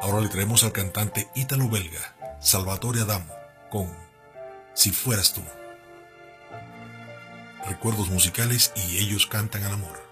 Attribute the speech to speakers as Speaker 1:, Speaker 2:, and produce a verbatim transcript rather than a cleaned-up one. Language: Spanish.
Speaker 1: Ahora le traemos al cantante ítalo-belga Salvatore Adamo con Si fueras tú. Recuerdos musicales y ellos cantan al amor.